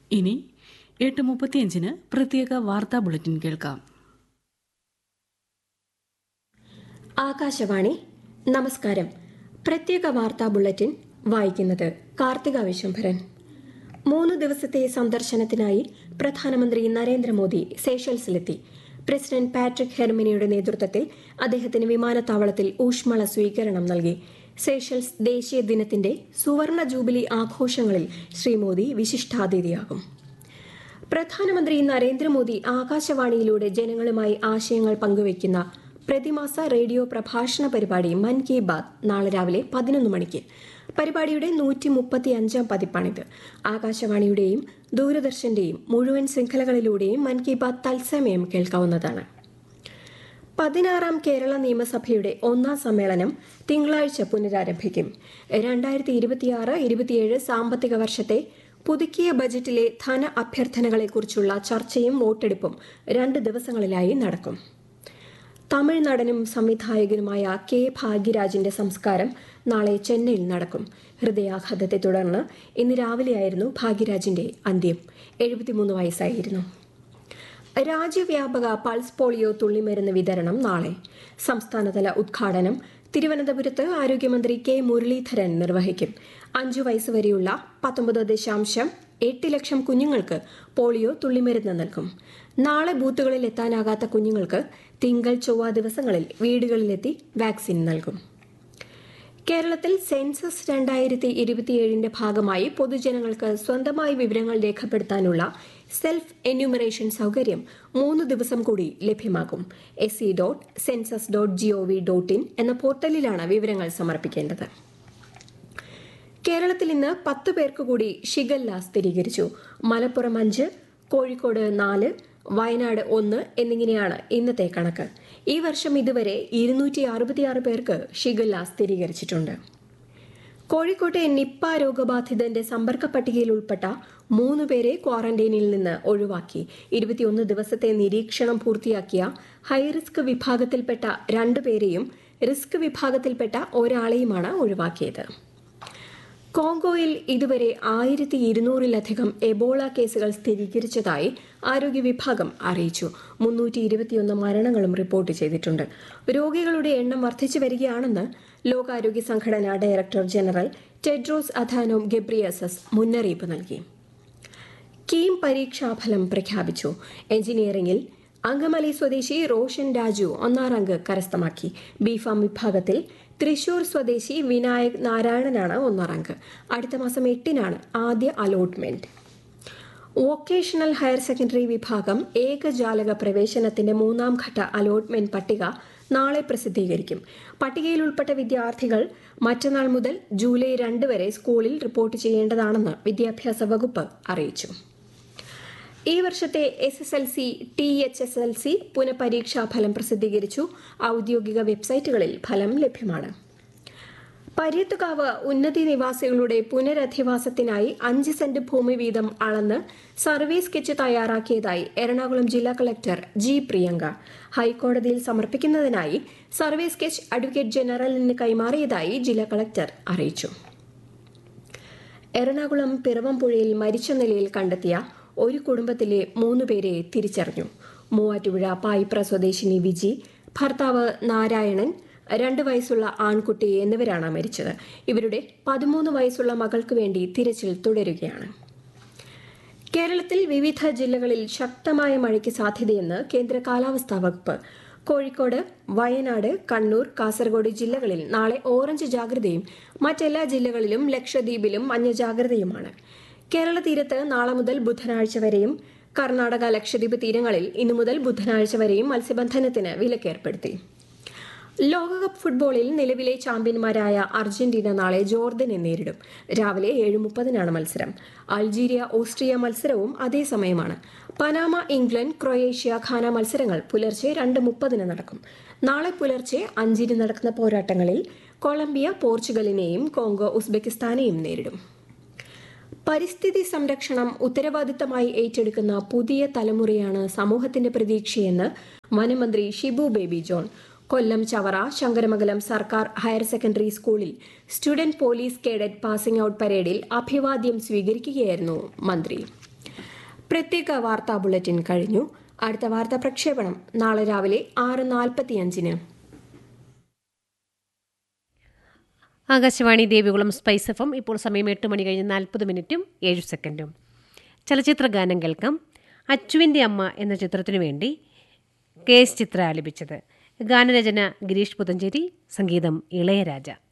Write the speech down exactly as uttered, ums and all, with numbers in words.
ഇനി എട്ട് മുപ്പത്തിയഞ്ചിന് പ്രത്യേക വാർത്താ ബുള്ളറ്റിൻ കേൾക്കാം. ആകാശവാണി നമസ്കാരം. പ്രത്യേക വാർത്താ ബുള്ളറ്റിൻ വായിക്കുന്നത് കാർത്തിക വിശ്വംഭരൻ. മൂന്ന് ദിവസത്തെ സന്ദർശനത്തിനായി പ്രധാനമന്ത്രി നരേന്ദ്രമോദി സേഷൽസിലെത്തി. പ്രസിഡന്റ് പാട്രിക് ഹെർമിനിയുടെ നേതൃത്വത്തിൽ അദ്ദേഹത്തിന് വിമാനത്താവളത്തിൽ ഊഷ്മള സ്വീകരണം നൽകി. സേഷൽസ് ദേശീയ ദിനത്തിന്റെ സുവർണ ജൂബിലി ആഘോഷങ്ങളിൽ ശ്രീ മോദി വിശിഷ്ടാതിഥിയാകും. പ്രധാനമന്ത്രി നരേന്ദ്രമോദി ആകാശവാണിയിലൂടെ ജനങ്ങളുമായി ആശയങ്ങൾ പങ്കുവയ്ക്കുന്ന പ്രതിമാസ റേഡിയോ പ്രഭാഷണ പരിപാടി മൻ കി ബാത് നാളെ രാവിലെ പതിനൊന്ന് മണിക്ക്. പരിപാടിയുടെ നൂറ്റി മുപ്പത്തി അഞ്ചാം പതിപ്പാണിത്. ആകാശവാണിയുടെയും ദൂരദർശന്റെയും മുഴുവൻ ശൃംഖലകളിലൂടെയും മൻ കി ബാത് തത്സമയം കേൾക്കാവുന്നതാണ്. പതിനാറാം കേരള നിയമസഭയുടെ ഒന്നാം സമ്മേളനം തിങ്കളാഴ്ച പുനരാരംഭിക്കും. രണ്ടായിരത്തി ഇരുപത്തിയാറ് ഇരുപത്തിയേഴ് സാമ്പത്തിക വർഷത്തെ പുതുക്കിയ ബജറ്റിലെ ധന അഭ്യർത്ഥനകളെക്കുറിച്ചുള്ള ചർച്ചയും വോട്ടെടുപ്പും രണ്ട് ദിവസങ്ങളിലായി നടക്കും. തമിഴ് നടനും സംവിധായകനുമായ കെ ഭാഗ്യരാജിന്റെ സംസ്കാരം നാളെ ചെന്നൈയിൽ നടക്കും. ഹൃദയാഘാതത്തെ തുടർന്ന് ഇന്ന് രാവിലെയായിരുന്നു ഭാഗ്യരാജിന്റെ അന്ത്യം. എഴുപത്തിമൂന്ന് വയസ്സായിരുന്നു. രാജ്യവ്യാപക പൾസ് പോളിയോ തുള്ളിമരുന്ന് വിതരണം നാളെ. സംസ്ഥാനതല ഉദ്ഘാടനം തിരുവനന്തപുരത്ത് ആരോഗ്യമന്ത്രി കെ മുരളീധരൻ നിർവഹിക്കും. അഞ്ചു വയസ്സുവരെയുള്ള പത്തൊമ്പത് ദശാംശം എട്ട് ലക്ഷം കുഞ്ഞുങ്ങൾക്ക് പോളിയോ തുള്ളിമരുന്ന് നൽകും. നാളെ ബൂത്തുകളിൽ എത്താനാകാത്ത കുഞ്ഞുങ്ങൾക്ക് തിങ്കൾ ചൊവ്വ ദിവസങ്ങളിൽ വീടുകളിലെത്തി വാക്സിൻ നൽകും. കേരളത്തിൽ സെൻസസ് രണ്ടായിരത്തി ഇരുപത്തിയേഴിന്റെ ഭാഗമായി പൊതുജനങ്ങൾക്ക് സ്വന്തമായി വിവരങ്ങൾ രേഖപ്പെടുത്താനുള്ള സെൽഫ് എന്യൂമറേഷൻ സൗകര്യം മൂന്ന് ദിവസം കൂടി ലഭ്യമാകും. S C dot census dot G O V dot in എന്ന പോർട്ടലിലാണ് വിവരങ്ങൾ സമർപ്പിക്കേണ്ടത്. കേരളത്തിൽ ഇന്ന് പത്ത് പേർക്ക് കൂടി ഷിഗല്ല സ്ഥിരീകരിച്ചു. മലപ്പുറം അഞ്ച്, കോഴിക്കോട് നാല്, വയനാട് ഒന്ന് എന്നിങ്ങനെയാണ് ഇന്നത്തെ കണക്ക്. ഈ വർഷം ഇതുവരെ ഇരുന്നൂറ്റി അറുപത്തിയാറ് പേർക്ക് ഷിഗല്ല സ്ഥിരീകരിച്ചിട്ടുണ്ട്. കോഴിക്കോട്ടെ നിപ്പ രോഗബാധിതന്റെ സമ്പർക്ക പട്ടികയിൽ ഉൾപ്പെട്ട മൂന്ന് പേരെ ക്വാറന്റൈനിൽ നിന്ന് ഒഴിവാക്കി. ഇരുപത്തിയൊന്ന് ദിവസത്തെ നിരീക്ഷണം പൂർത്തിയാക്കിയ ഹൈറിസ്ക് വിഭാഗത്തിൽപ്പെട്ട രണ്ടു പേരെയും റിസ്ക് വിഭാഗത്തിൽപ്പെട്ട ഒരാളെയുമാണ് ഒഴിവാക്കിയത്. കോങ്കോയിൽ ഇതുവരെ ആയിരത്തി ഇരുന്നൂറിലധികം എബോള കേസുകൾ സ്ഥിരീകരിച്ചതായി ആരോഗ്യ വിഭാഗം അറിയിച്ചു. മുന്നൂറ്റി ഇരുപത്തിയൊന്ന് മരണങ്ങളും റിപ്പോർട്ട് ചെയ്തിട്ടുണ്ട്. രോഗികളുടെ എണ്ണം വർദ്ധിച്ചു വരികയാണെന്ന് ലോകാരോഗ്യ സംഘടന director general Tedros Adhanom Ghebreyesus മുന്നറിയിപ്പ് നൽകി. കീം പരീക്ഷാഫലം പ്രഖ്യാപിച്ചു. എഞ്ചിനീയറിംഗിൽ അങ്കമാലി സ്വദേശി റോഷൻ രാജു ഒന്നാം റാങ്ക് കരസ്ഥമാക്കി. ബിഫാം വിഭാഗത്തിൽ തൃശൂർ സ്വദേശി വിനായക് നാരായണനാണ് ഒന്നാം റാങ്ക്. അടുത്ത മാസം എട്ടിനാണ് ആദ്യ അലോട്ട്മെന്റ്. വൊക്കേഷണൽ ഹയർ സെക്കൻഡറി വിഭാഗം ഏകജാലക പ്രവേശനത്തിന്റെ മൂന്നാം ഘട്ട അലോട്ട്മെന്റ് പട്ടിക നാളെ പ്രസിദ്ധീകരിക്കും. പട്ടികയിൽ ഉൾപ്പെട്ട വിദ്യാർത്ഥികൾ മറ്റന്നാൾ മുതൽ ജൂലൈ രണ്ട് വരെ സ്കൂളിൽ റിപ്പോർട്ട് ചെയ്യേണ്ടതാണെന്ന് വിദ്യാഭ്യാസ വകുപ്പ് അറിയിച്ചു. ഈ വർഷത്തെ S S L C T H S L C പുനഃപരീക്ഷാ ഫലം പ്രസിദ്ധീകരിച്ചു. ഔദ്യോഗിക വെബ്സൈറ്റുകളിൽ ഫലം ലഭ്യമാണ്. പര്യത്തുകാവ് ഉന്നതി നിവാസികളുടെ പുനരധിവാസത്തിനായി അഞ്ച് സെന്റ് ഭൂമി വീതം അളന്ന് സർവേ സ്കെച്ച് തയ്യാറാക്കിയതായി എറണാകുളം ജില്ലാ കളക്ടർ ജി പ്രിയങ്ക. ഹൈക്കോടതിയിൽ സമർപ്പിക്കുന്നതിനായി സർവേ സ്കെച്ച് അഡ്വക്കേറ്റ് ജനറലിന് കൈമാറിയതായി ജില്ലാ കളക്ടർ അറിയിച്ചു. എറണാകുളം പിറവംപുഴയിൽ മരിച്ച നിലയിൽ കണ്ടെത്തിയ ഒരു കുടുംബത്തിലെ മൂന്ന് പേരെ തിരിച്ചറിഞ്ഞു. മൂവാറ്റുപുഴ പായിപ്ര സ്വദേശിനി വിജി, ഭർത്താവ് നാരായണൻ, രണ്ട് വയസ്സുള്ള ആൺകുട്ടി എന്നിവരാണ് മരിച്ചത്. ഇവരുടെ പതിമൂന്ന് വയസ്സുള്ള മകൾക്ക് വേണ്ടി തിരച്ചിൽ തുടരുകയാണ്. കേരളത്തിൽ വിവിധ ജില്ലകളിൽ ശക്തമായ മഴയ്ക്ക് സാധ്യതയെന്ന് കേന്ദ്ര കാലാവസ്ഥാ വകുപ്പ്. കോഴിക്കോട്, വയനാട്, കണ്ണൂർ, കാസർഗോഡ് ജില്ലകളിൽ നാളെ ഓറഞ്ച് ജാഗ്രതയും മറ്റെല്ലാ ജില്ലകളിലും ലക്ഷദ്വീപിലും മഞ്ഞ ജാഗ്രതയുമാണ്. കേരള തീരത്ത് നാളെ മുതൽ ബുധനാഴ്ച വരെയും കർണാടക ലക്ഷദ്വീപ് തീരങ്ങളിൽ ഇന്നു മുതൽ ബുധനാഴ്ച വരെയും മത്സ്യബന്ധനത്തിന് വിലക്കേർപ്പെടുത്തി. ലോകകപ്പ് ഫുട്ബോളിൽ നിലവിലെ ചാമ്പ്യന്മാരായ അർജന്റീന നാളെ ജോർദനെ നേരിടും. രാവിലെ ഏഴ് മുപ്പതിനാണ് മത്സരം. അൾജീരിയ ഓസ്ട്രിയ മത്സരവും അതേസമയമാണ്. പനാമ, ഇംഗ്ലണ്ട്, ക്രൊയേഷ്യ, ഘാന മത്സരങ്ങൾ പുലർച്ചെ രണ്ട് മുപ്പതിന് നടക്കും. നാളെ പുലർച്ചെ അഞ്ചിന് നടക്കുന്ന പോരാട്ടങ്ങളിൽ കൊളംബിയ പോർച്ചുഗലിനെയും കോങ്കോ ഉസ്ബെക്കിസ്ഥാനെയും നേരിടും. പരിസ്ഥിതി സംരക്ഷണം ഉത്തരവാദിത്തമായി ഏറ്റെടുക്കുന്ന പുതിയ തലമുറയാണ് സമൂഹത്തിന്റെ പ്രതീക്ഷയെന്ന് വനമന്ത്രി ഷിബു ബേബി ജോൺ. കൊല്ലം ചവറ ശങ്കരമംഗലം സർക്കാർ ഹയർ സെക്കൻഡറി സ്കൂളിൽ student police cadet passing out പരേഡിൽ അഭിവാദ്യം സ്വീകരിക്കുകയായിരുന്നു മന്ത്രി. പ്രത്യേക വാർത്താ ബുള്ളറ്റിൻ കഴിഞ്ഞു. അടുത്ത വാർത്താ പ്രക്ഷേപണം നാളെ രാവിലെ ആറ് നാൽപ്പത്തിയഞ്ചിന്. Akashvani Devikulam spice F M. ഇപ്പോൾ സമയം എട്ട് മണി കഴിഞ്ഞ് നാൽപ്പത് മിനിറ്റും ഏഴ് സെക്കൻഡും. ചലച്ചിത്ര ഗാനം കേൾക്കാം. അച്ചുവിൻ്റെ അമ്മ എന്ന ചിത്രത്തിനു വേണ്ടി കെ എസ് ചിത്ര ആലപിച്ചത്. ഗാനരചന ഗിരീഷ് പുതഞ്ചേരി, സംഗീതം ഇളയരാജ.